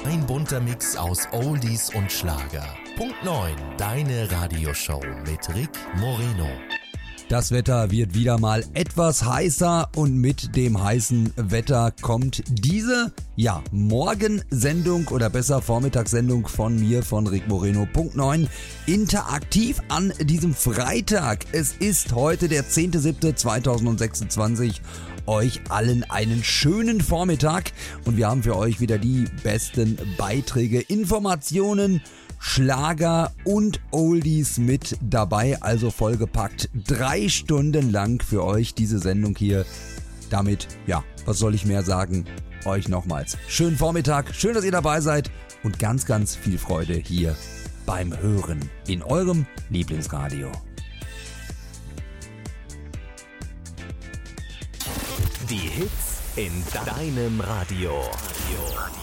Ein bunter Mix aus Oldies und Schlager. Punkt 9, deine Radioshow mit Rick Moreno. Das Wetter wird wieder mal etwas heißer und mit dem heißen Wetter kommt diese, Morgensendung oder besser Vormittagssendung von mir, von Rick Moreno. Punkt 9, interaktiv an diesem Freitag. Es ist heute der 10.07.2026. Euch allen einen schönen Vormittag und wir haben für euch wieder die besten Beiträge, Informationen, Schlager und Oldies mit dabei, also vollgepackt 3 Stunden lang für euch diese Sendung hier. Damit, was soll ich mehr sagen? Euch nochmals schönen Vormittag, schön, dass ihr dabei seid und ganz, ganz viel Freude hier beim Hören in eurem Lieblingsradio. Die Hits in deinem Radio.